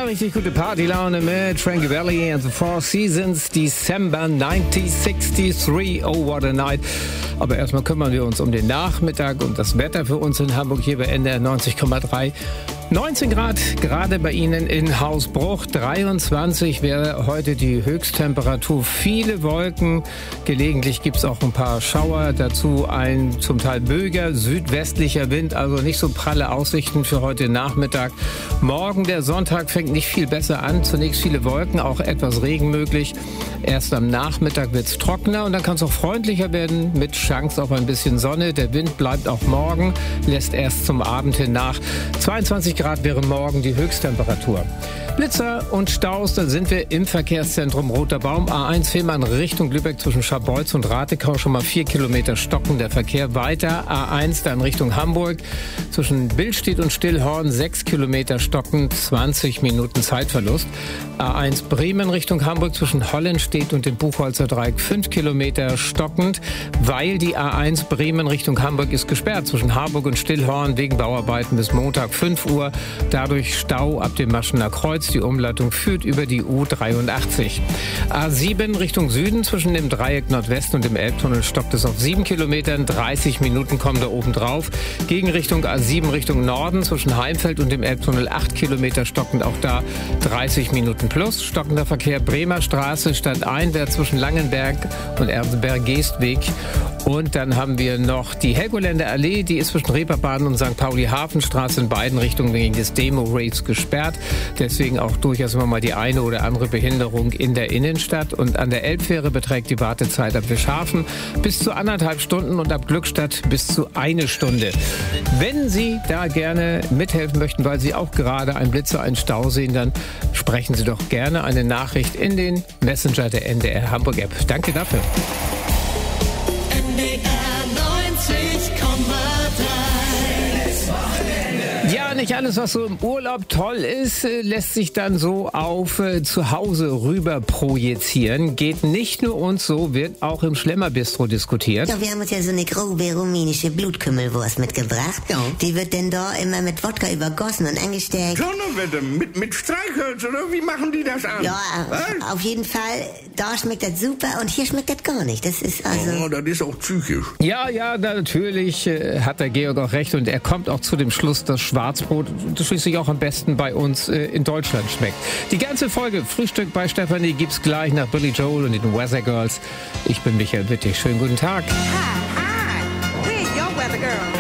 richtig gute Partylaune mit Frankie Valli and the Four Seasons, December 1963. Oh, what a night. Aber erstmal kümmern wir uns um den Nachmittag und das Wetter für uns in Hamburg hier bei NDR 90,3. 19 Grad, gerade bei Ihnen in Hausbruch. 23 wäre heute die Höchsttemperatur. Viele Wolken, gelegentlich gibt es auch ein paar Schauer. Dazu ein zum Teil böiger südwestlicher Wind, also nicht so pralle Aussichten für heute Nachmittag. Morgen, der Sonntag, fängt nicht viel besser an. Zunächst viele Wolken, auch etwas Regen möglich. Erst am Nachmittag wird es trockener und dann kann es auch freundlicher werden mit Chance auf ein bisschen Sonne. Der Wind bleibt auch morgen, lässt erst zum Abend hin nach. 22 Grad wäre morgen die Höchsttemperatur. Blitzer und Staus, da sind wir im Verkehrszentrum Roter Baum. A1 Fehmarn Richtung Lübeck zwischen Scharbeutz und Ratekau schon mal 4 Kilometer stocken der Verkehr weiter. A1 dann Richtung Hamburg zwischen Billstedt und Stillhorn 6 Kilometer stocken, 20 Minuten Zeitverlust. A1 Bremen Richtung Hamburg zwischen Hollenstedt und dem Buchholzer Dreieck 5 Kilometer stockend, weil die A1 Bremen Richtung Hamburg ist gesperrt zwischen Harburg und Stillhorn wegen Bauarbeiten bis Montag 5 Uhr. Dadurch Stau ab dem Maschener Kreuz. Die Umleitung führt über die U83. A7 Richtung Süden zwischen dem Dreieck Nordwest und dem Elbtunnel stockt es auf 7 Kilometern. 30 Minuten kommen da oben drauf. Gegenrichtung A7 Richtung Norden zwischen Heimfeld und dem Elbtunnel 8 Kilometer stockend. Auch da 30 Minuten plus. Stockender Verkehr Bremer Straße stadteinwärts zwischen Langenberg und Erdenberg-Geestweg. Und dann haben wir noch die Helgoländer Allee, die ist zwischen Reeperbahn und St. Pauli-Hafenstraße in beiden Richtungen wegen des Demo-Raves gesperrt. Deswegen auch durchaus immer mal die eine oder andere Behinderung in der Innenstadt. Und an der Elbfähre beträgt die Wartezeit ab Wischhafen bis zu 1,5 Stunden und ab Glückstadt bis zu 1 Stunde. Wenn Sie da gerne mithelfen möchten, weil Sie auch gerade einen Blitzer, einen Stau sehen, dann sprechen Sie doch gerne eine Nachricht in den Messenger der NDR Hamburg App. Danke dafür. Ja, nicht alles, was so im Urlaub toll ist, lässt sich dann so auf zu Hause rüber projizieren. Geht nicht nur uns so, wird auch im Schlemmerbistro diskutiert. Ja, wir haben uns ja so eine grobe rumänische Blutkümmelwurst mitgebracht. Ja. Die wird denn da immer mit Wodka übergossen und angesteckt. Donnerwetter, mit Streichholz, oder? Wie machen die das an? Ja, auf jeden Fall, da schmeckt das super und hier schmeckt das gar nicht. Das ist also... Oh, das ist auch psychisch. Ja, natürlich hat der Georg auch recht und er kommt auch zu dem Schluss, dass Schwarzbrot schließlich auch am besten bei uns in Deutschland schmeckt. Die ganze Folge Frühstück bei Stefanie gibt's gleich nach Billy Joel und den Weather Girls. Ich bin Michael Wittig. Schönen guten Tag. Hi, we're your Weather Girls.